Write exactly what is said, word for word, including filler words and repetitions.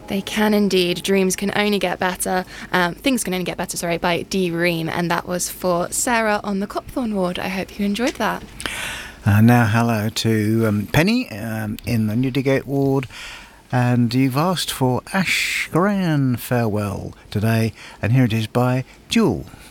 They can indeed. Dreams can only get better. Um, things can only get better, sorry, by Dee Ream. And that was for Sarah on the Copthorne ward. I hope you enjoyed that. Uh, now hello to um, Penny um, in the Newdigate ward. And you've asked for Ash Gran Farewell today. And here it is by Jewel.